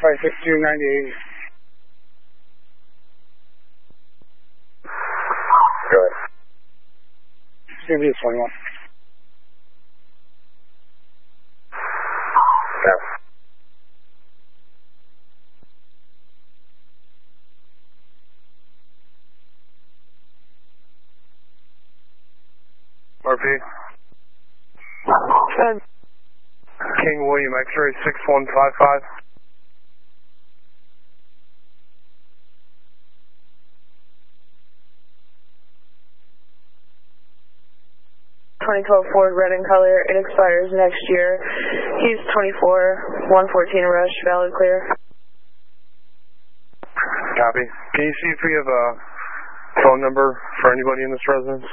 56298. Good. It's going to be a 21. Yeah. RP. King William, X-ray 6155. Ford, red in color. It expires next year. He's 24, 114 rush, valid clear. Copy. Can you see if we have a phone number for anybody in this residence?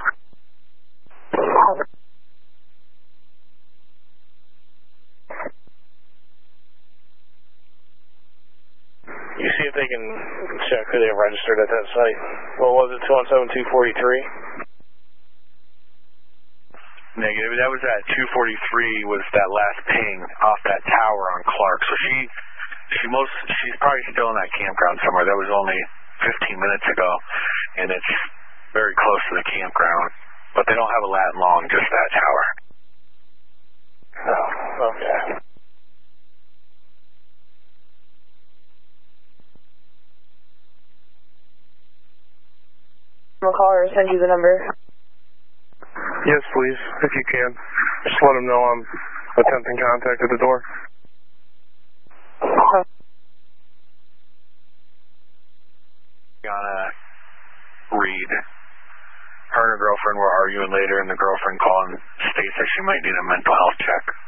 You see if they can check who they registered at that site. What was it, 217-243? Negative. That was at 243 was that last ping off that tower on Clark. So she's probably still in that campground somewhere. That was only 15 minutes ago, and it's very close to the campground. But they don't have a lat long, just that tower. Oh, okay. I'll call her or send you the number. Yes, please, if you can. Just let them know I'm attempting contact at the door. Gonna read. Her and her girlfriend were arguing later, and the girlfriend called and states that she might need a mental health check.